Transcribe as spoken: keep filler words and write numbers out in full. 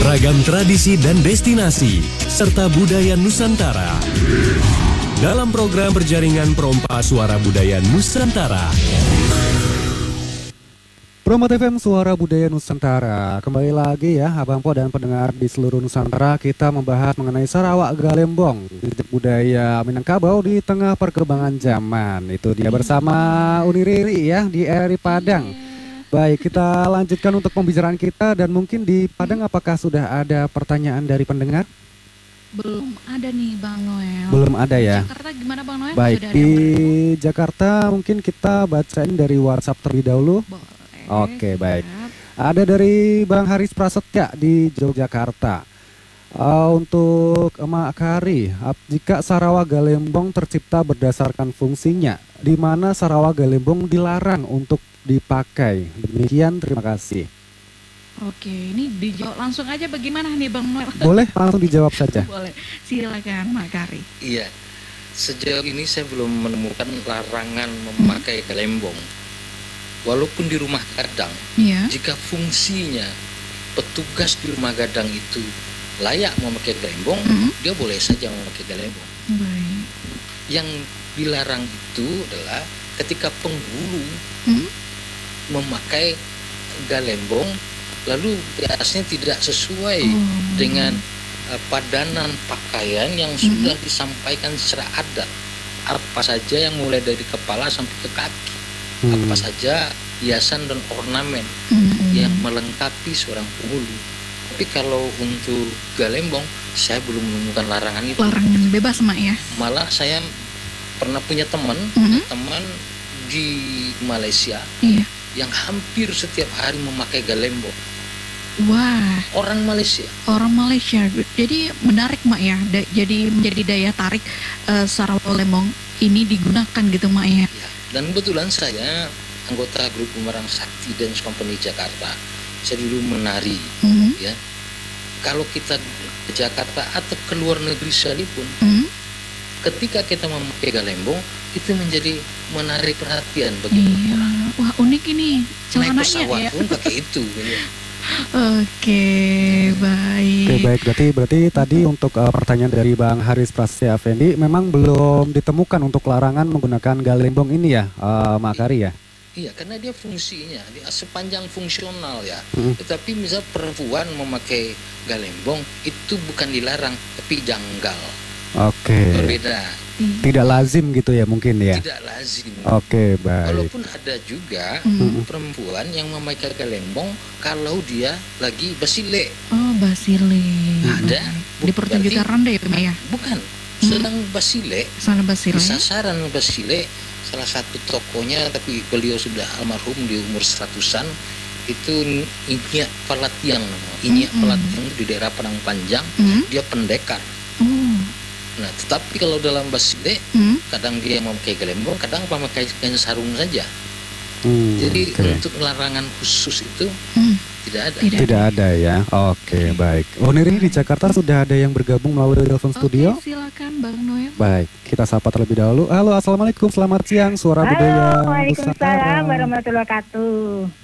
Ragam tradisi dan destinasi, serta budaya Nusantara. Dalam program Berjaringan Perompa Suara Budaya Nusantara. Promo T V M Suara Budaya Nusantara. Kembali lagi ya Abang Po dan pendengar di seluruh Nusantara. Kita membahas mengenai Sarawak Galembong, jejak budaya Minangkabau di tengah perkembangan zaman. Itu dia bersama Uni Riri ya di R R I Padang. Baik, kita lanjutkan untuk pembicaraan kita. Dan mungkin di Padang apakah sudah ada pertanyaan dari pendengar? Belum ada nih Bang Noel. Belum ada ya. Jakarta gimana Bang Noel? Baik, sudah di Jakarta mungkin kita bacain dari WhatsApp terlebih dahulu. Boleh. Oke, baik. Ada dari Bang Haris Prasetya di Yogyakarta. Uh, untuk Emak Kari, jika Sarawak Galembong tercipta berdasarkan fungsinya, di mana Sarawak Galembong dilarang untuk dipakai? Demikian, terima kasih. Oke, ini dijawab langsung aja bagaimana nih Bang Noel? Boleh langsung dijawab saja. Boleh, silakan Mak Kari. Iya, sejauh ini saya belum menemukan larangan memakai galembong. Walaupun di rumah gadang, Iya. jika fungsinya petugas di rumah gadang itu layak memakai galembong, Mhm. dia boleh saja memakai galembong. Baik. Yang dilarang itu adalah ketika penghulu Mhm. memakai galembong, lalu di atasnya tidak sesuai Oh. dengan uh, padanan pakaian yang sudah disampaikan secara adat. Apa saja yang mulai dari kepala sampai ke kaki. Hmm. Apa saja hiasan dan ornamen Mhm. yang melengkapi seorang penghulu. Tapi kalau untuk galembong, saya belum menemukan larangan itu. Larangan bebas Mak ya. Malah saya pernah punya teman, Mhm. teman di Malaysia Iya. yang hampir setiap hari memakai galembong. Wah, Orang Malaysia. orang Malaysia. Jadi menarik Mak ya. Da- jadi menjadi daya tarik uh, Sarawak Galembong ini digunakan gitu Mak ya. Ya. Dan kebetulan saya anggota grup Bumerang Sakti Dance Company Jakarta. Saya dulu menari, Mhm. ya. Kalau kita ke Jakarta atau ke luar negeri sekalipun, Mhm. ketika kita memakai galembong, itu menjadi menarik perhatian bagi Iya. orang. Wah, unik ini Naik celananya pesawat ya. pun pakai itu. Ya. Oke, baik. Oke, baik, berarti berarti tadi untuk uh, pertanyaan dari Bang Haris Prasetya Effendi memang belum ditemukan untuk larangan menggunakan galembong ini ya, uh, Mak Kari ya. Iya, karena dia fungsinya dia sepanjang fungsional ya. Mhm. Tetapi misal perempuan memakai galembong itu bukan dilarang, tapi janggal. Oke. Berbeda. Tidak lazim gitu ya mungkin ya. Tidak lazim. Oke, baik. Walaupun ada juga Mhm. perempuan yang memakai galembong kalau dia lagi basile. Oh, basile. Ada. Di pertunjukan Berarti- ronde ya, Pak ya? Bukan, sedang basile. Sana basile. Di sasaran basile, salah satu tokonya, tapi beliau sudah almarhum di umur seratusan, itu Inyak Palatiang. Inyak Mm-mm. Palatiang di daerah Padang Panjang, Hmm? dia pendekar. Oh. Nah, tetapi kalau dalam basile, Hmm? kadang dia memakai galembong, kadang memakai kain sarung saja. Hmm, Jadi oke. untuk larangan khusus itu Hmm. tidak ada. Tidak. Tidak ada ya. Oke, baik. Oniri di Jakarta sudah ada yang bergabung melalui telepon studio. Oke, silakan Bang Noel. Baik, kita sapa terlebih dahulu. Halo, assalamualaikum, selamat siang. Suara budaya Halo, Waalaikumsalam Nusantara. warahmatullahi wabarakatuh.